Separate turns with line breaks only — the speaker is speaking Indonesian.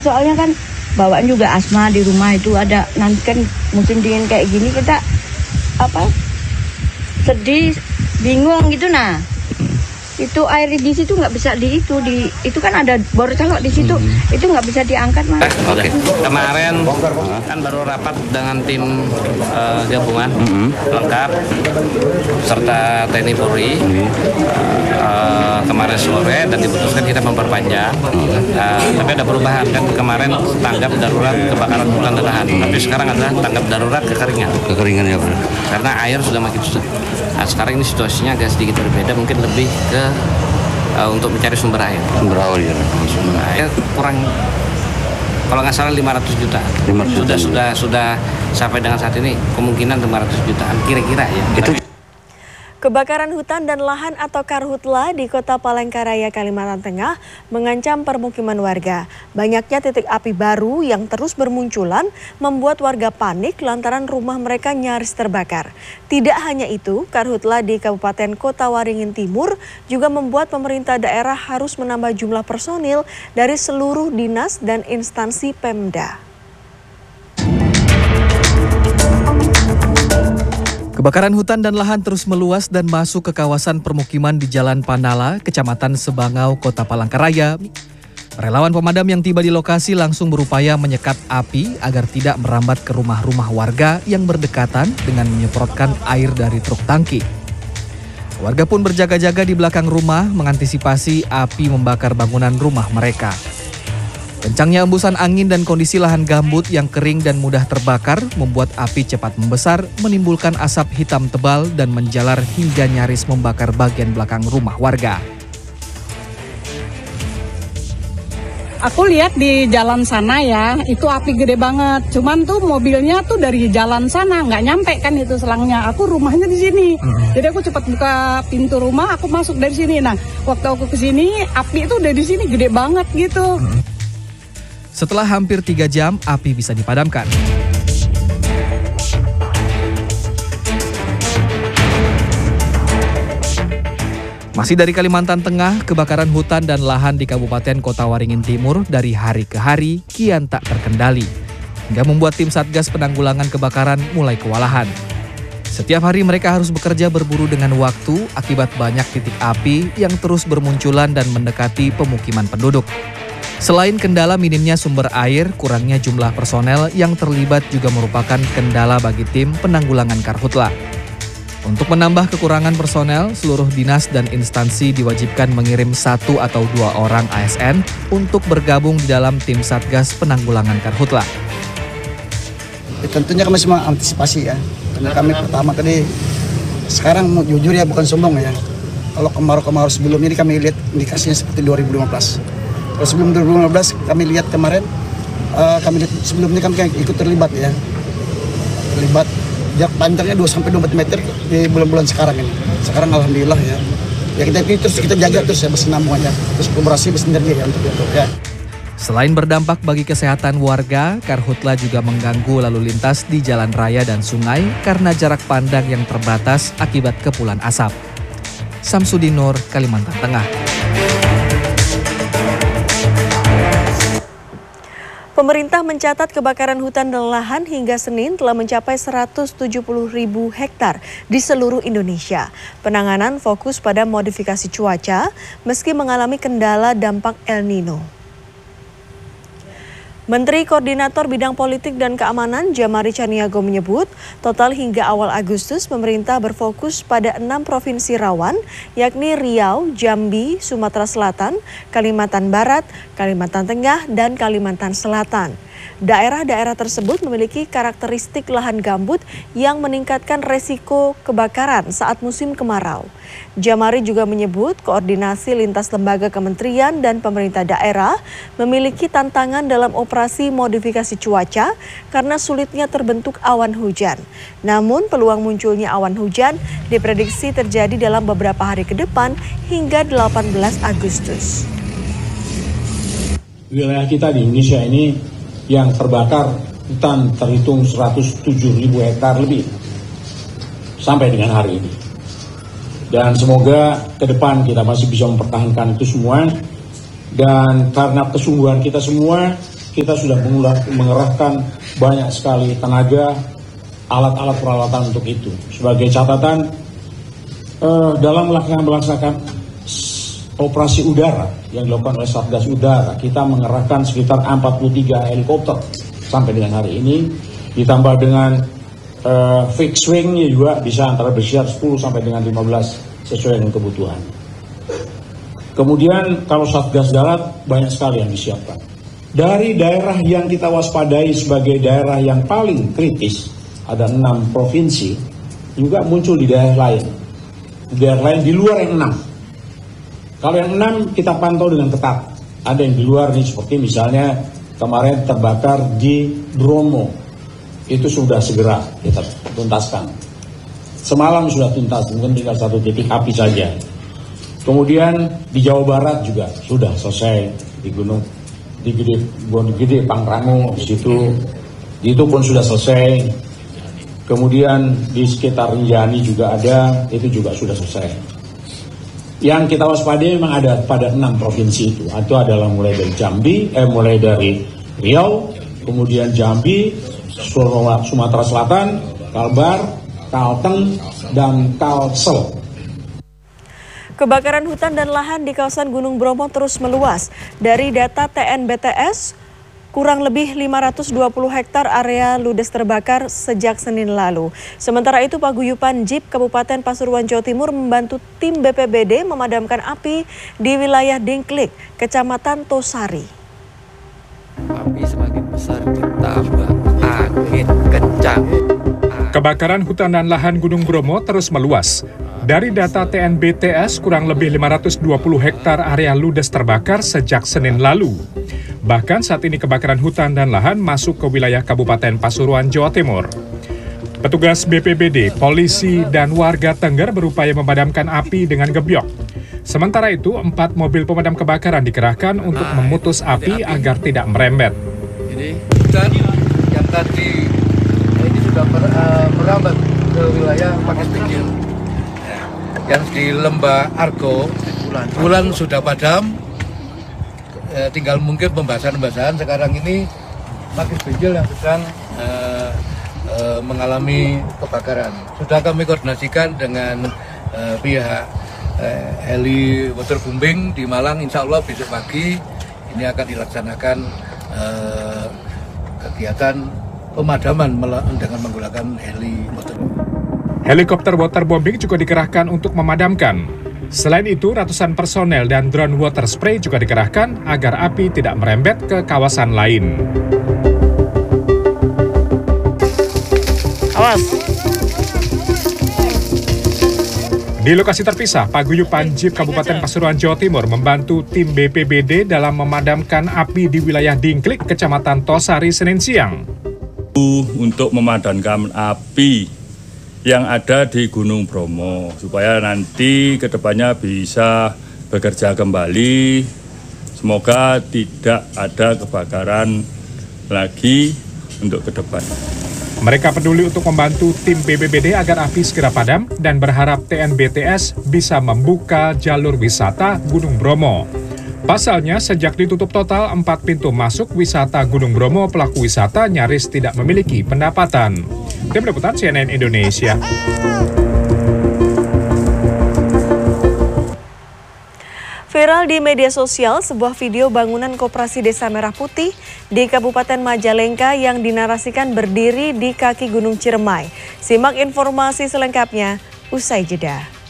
Soalnya kan bawaan juga asma di rumah itu ada, nanti kan musim dingin kayak gini kita sedih, bingung gitu. Nah itu air di situ nggak bisa itu kan ada bor calok di situ, itu nggak bisa diangkat Mas.
Oke. Kemarin kan baru rapat dengan tim gabungan lengkap serta TNI Polri kemarin sore, dan diputuskan kita memperpanjang. Tapi ada perubahan kan, kemarin tanggap darurat kebakaran hutan dan lahan, tapi sekarang adalah tanggap darurat kekeringan. Kekeringan ya benar. Karena air sudah makin susah. Nah, sekarang ini situasinya agak sedikit berbeda, mungkin lebih ke untuk mencari sumber air. Sumber air kurang, kalau nggak salah 500 juta. Sudah sampai dengan saat ini kemungkinan 500 jutaan kira-kira ya.
Kebakaran hutan dan lahan atau karhutla di Kota Palangkaraya, Kalimantan Tengah mengancam permukiman warga. Banyaknya titik api baru yang terus bermunculan membuat warga panik lantaran rumah mereka nyaris terbakar. Tidak hanya itu, karhutla di Kabupaten Kota Waringin Timur juga membuat pemerintah daerah harus menambah jumlah personil dari seluruh dinas dan instansi Pemda.
Kebakaran hutan dan lahan terus meluas dan masuk ke kawasan permukiman di Jalan Panala, Kecamatan Sebangau, Kota Palangkaraya. Relawan pemadam yang tiba di lokasi langsung berupaya menyekat api agar tidak merambat ke rumah-rumah warga yang berdekatan dengan menyemprotkan air dari truk tangki. Warga pun berjaga-jaga di belakang rumah mengantisipasi api membakar bangunan rumah mereka. Kencangnya embusan angin dan kondisi lahan gambut yang kering dan mudah terbakar membuat api cepat membesar, menimbulkan asap hitam tebal dan menjalar hingga nyaris membakar bagian belakang rumah warga.
Aku lihat di jalan sana ya, itu api gede banget. Cuman tuh mobilnya tuh dari jalan sana, nggak nyampe kan itu selangnya. Aku rumahnya di sini. Jadi aku cepat buka pintu rumah, aku masuk dari sini. Nah, waktu aku ke sini, api itu udah di sini gede banget gitu.
Setelah hampir 3 jam, api bisa dipadamkan. Masih dari Kalimantan Tengah, kebakaran hutan dan lahan di Kabupaten Kota Waringin Timur dari hari ke hari kian tak terkendali, hingga membuat tim Satgas Penanggulangan Kebakaran mulai kewalahan. Setiap hari mereka harus bekerja berburu dengan waktu akibat banyak titik api yang terus bermunculan dan mendekati pemukiman penduduk. Selain kendala minimnya sumber air, kurangnya jumlah personel yang terlibat juga merupakan kendala bagi tim penanggulangan karhutla. Untuk menambah kekurangan personel, seluruh dinas dan instansi diwajibkan mengirim 1 atau 2 orang ASN untuk bergabung di dalam tim Satgas Penanggulangan Karhutla.
Tentunya kami semua antisipasi ya. Karena kami pertama tadi, sekarang mau jujur ya bukan sombong ya. Kalau kemarau-kemarau sebelumnya ini kami lihat indikasinya seperti 2015. Kalau sebelum 2015 kami lihat kemarin, kami lihat sebelumnya kami ikut terlibat ya. Terlibat jarak panjangnya 2-24 meter di bulan-bulan sekarang ini. Sekarang alhamdulillah ya. Ya kita jaga terus ya, bersenambung aja. Terus kolaborasi bersinergi ya untuk itu ya.
Selain berdampak bagi kesehatan warga, karhutla juga mengganggu lalu lintas di jalan raya dan sungai karena jarak pandang yang terbatas akibat kepulan asap. Samsudin Nur, Kalimantan Tengah.
Pemerintah mencatat kebakaran hutan dan lahan hingga Senin telah mencapai 170.000 hektar di seluruh Indonesia. Penanganan fokus pada modifikasi cuaca meski mengalami kendala dampak El Nino. Menteri Koordinator Bidang Politik dan Keamanan Djamari Chaniago menyebut, total hingga awal Agustus pemerintah berfokus pada 6 provinsi rawan, yakni Riau, Jambi, Sumatera Selatan, Kalimantan Barat, Kalimantan Tengah, dan Kalimantan Selatan. Daerah-daerah tersebut memiliki karakteristik lahan gambut yang meningkatkan resiko kebakaran saat musim kemarau. Djamari juga menyebut koordinasi lintas lembaga kementerian dan pemerintah daerah memiliki tantangan dalam operasi modifikasi cuaca karena sulitnya terbentuk awan hujan. Namun peluang munculnya awan hujan diprediksi terjadi dalam beberapa hari ke depan hingga 18 Agustus.
Wilayah kita di Indonesia ini yang terbakar hutan terhitung 107.000 hektar lebih sampai dengan hari ini. Dan semoga ke depan kita masih bisa mempertahankan itu semua. Dan karena kesungguhan kita semua, kita sudah mengerahkan banyak sekali tenaga, alat-alat peralatan untuk itu. Sebagai catatan, dalam melaksanakan operasi udara yang dilakukan oleh Satgas Udara, kita mengerahkan sekitar 43 helikopter sampai dengan hari ini, ditambah dengan fixed wing-nya juga bisa antara bersiap 10 sampai dengan 15 sesuai dengan kebutuhan. Kemudian kalau Satgas Darat banyak sekali yang disiapkan. Dari daerah yang kita waspadai sebagai daerah yang paling kritis, ada 6 provinsi, juga muncul di daerah lain. Di daerah lain di luar yang 6. Kalau yang 6 kita pantau dengan ketat. Ada yang di luar nih, seperti misalnya kemarin terbakar di Bromo. Itu sudah segera kita tuntaskan. Semalam sudah tuntas, mungkin tinggal 1 titik api saja. Kemudian di Jawa Barat juga sudah selesai di Gunung Gede, Pangrango, di situ itu pun sudah selesai. Kemudian di sekitar Rinjani juga ada, itu juga sudah selesai. Yang kita waspadai memang ada pada 6 provinsi itu. Itu adalah mulai dari Jambi, mulai dari Riau, kemudian Jambi, Sumatera Selatan, Kalbar, Kalteng, dan Kalsel.
Kebakaran hutan dan lahan di kawasan Gunung Bromo terus meluas. Dari data TNBTS, kurang lebih 520 hektar area ludes terbakar sejak Senin lalu. Sementara itu, Paguyuban JIP Kabupaten Pasuruan, Jawa Timur membantu tim BPBD memadamkan api di wilayah Dingklik, Kecamatan Tosari.
Api semakin besar ditambah angin kencang.
Kebakaran hutan dan lahan Gunung Bromo terus meluas. Dari data TNBTS, kurang lebih 520 hektar area ludes terbakar sejak Senin lalu. Bahkan saat ini kebakaran hutan dan lahan masuk ke wilayah Kabupaten Pasuruan, Jawa Timur. Petugas BPBD, polisi, dan warga Tengger berupaya memadamkan api dengan gebyok. Sementara itu, 4 mobil pemadam kebakaran dikerahkan untuk memutus api agar tidak merembet.
Ini hutan yang tadi ini sudah merambat ke wilayah Pakis Pinggir. Yang di Lembah Argo, bulan sudah padam, tinggal mungkin pembahasan-pembahasan. Sekarang ini Pakis Pinggir yang sedang mengalami kebakaran. Sudah kami koordinasikan dengan pihak heli waterbombing di Malang. Insya Allah besok pagi ini akan dilaksanakan kegiatan pemadaman dengan menggunakan heli waterbombing.
Helikopter waterbombing juga dikerahkan untuk memadamkan. Selain itu, ratusan personel dan drone water spray juga dikerahkan agar api tidak merembet ke kawasan lain.
Awas!
Di lokasi terpisah, Paguyuban JIP Kabupaten Pasuruan, Jawa Timur membantu tim BPBD dalam memadamkan api di wilayah Dingklik, Kecamatan Tosari, Senin siang.
Untuk memadamkan api yang ada di Gunung Bromo, supaya nanti kedepannya bisa bekerja kembali. Semoga tidak ada kebakaran lagi untuk ke depan.
Mereka peduli untuk membantu tim BPBD agar api segera padam dan berharap TNBTS bisa membuka jalur wisata Gunung Bromo. Pasalnya, sejak ditutup total 4 pintu masuk wisata Gunung Bromo, pelaku wisata nyaris tidak memiliki pendapatan. Tim Liputan CNN Indonesia.
Viral di media sosial sebuah video bangunan Koperasi Desa Merah Putih di Kabupaten Majalengka yang dinarasikan berdiri di kaki Gunung Ciremai. Simak informasi selengkapnya usai jeda.